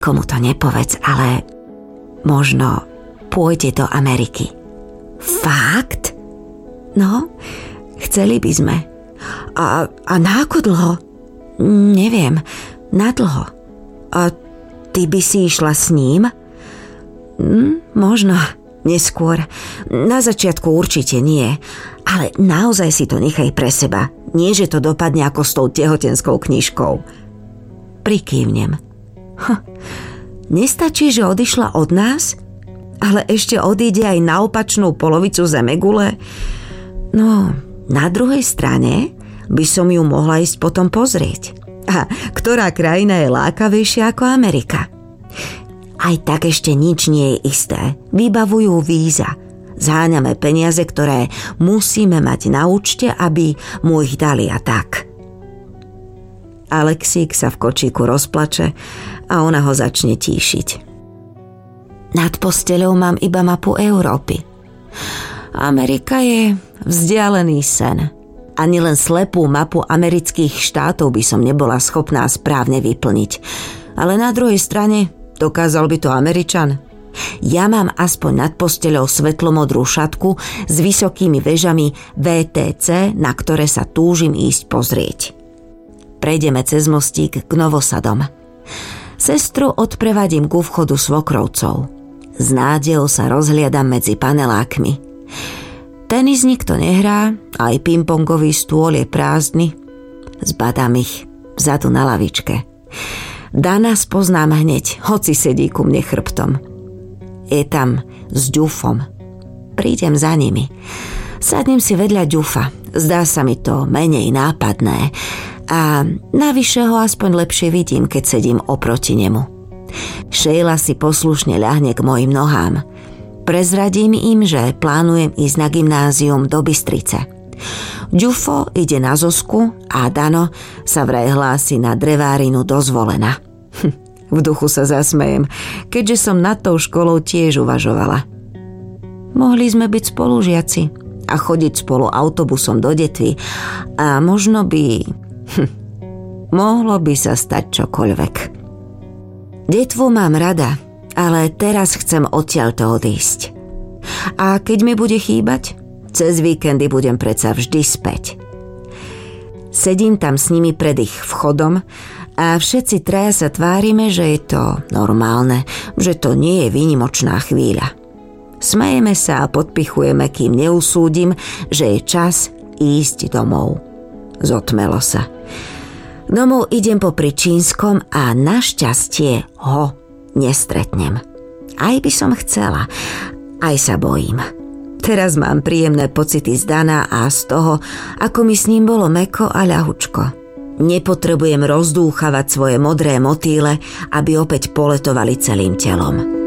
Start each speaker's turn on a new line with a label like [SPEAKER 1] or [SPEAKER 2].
[SPEAKER 1] Komu to nepovedz, ale možno pôjde do Ameriky. Fakt? No, chceli by sme. A na ako dlho? Neviem, na dlho. A ty by si išla s ním? Možno neskôr. Na začiatku určite nie. Ale naozaj si to nechaj pre seba. Nie, že to dopadne ako s tou tehotenskou knižkou. Prikývnem. Nestačí, že odišla od nás? Ale ešte odíde aj na opačnú polovicu zemegule? No, na druhej strane by som ju mohla ísť potom pozrieť. A ktorá krajina je lákavejšia ako Amerika? Aj tak ešte nič nie je isté. Vybavujú víza. Zháňame peniaze, ktoré musíme mať na účte, aby mu ich dali a tak. Alexík sa v kočíku rozplače a ona ho začne tíšiť. Nad posteľou mám iba mapu Európy. Amerika je vzdialený sen. Ani len slepú mapu amerických štátov by som nebola schopná správne vyplniť. Ale na druhej strane dokázal by to Američan. Ja mám aspoň nad posteľou svetlomodrú šatku s vysokými vežami VTC, na ktoré sa túžim ísť pozrieť. Prejdeme cez mostík k Novosadom. Sestru odprevadím ku vchodu svokrovcov. S nádejou sa rozhliadam medzi panelákmi. Tenis nikto nehrá, aj pingpongový stôl je prázdny. Zbadám ich vzadu na lavičke. Dana spoznám hneď, hoci sedí ku mne chrbtom. Je tam s Ďufom. Prídem za nimi. Sadnem si vedľa Ďufa. Zdá sa mi to menej nápadné. A navyše ho aspoň lepšie vidím, keď sedím oproti nemu. Sheila si poslušne ľahne k mojim nohám. Prezradím im, že plánujem ísť na gymnázium do Bystrice. Ďufo ide na Zosku a Dano sa vraj hlási na drevárinu do Zvolena. V duchu sa zasmejem, keďže som nad tou školou tiež uvažovala. Mohli sme byť spolužiaci a chodiť spolu autobusom do Detvy a možno by... mohlo by sa stať čokoľvek. Detvu mám rada, ale teraz chcem odtiaľto odísť. A keď mi bude chýbať, cez víkendy budem predsa vždy späť. Sedím tam s nimi pred ich vchodom a všetci traja sa tvárime, že je to normálne, že to nie je výnimočná chvíľa. Smejeme sa a podpichujeme, kým neusúdim, že je čas ísť domov. Zotmelo sa. Domov idem popri Čínskom a našťastie ho nestretnem. Aj by som chcela, aj sa bojím. Teraz mám príjemné pocity z Dana a z toho, ako mi s ním bolo mäkko a ľahučko. Nepotrebujem rozdúchavať svoje modré motýle, aby opäť poletovali celým telom.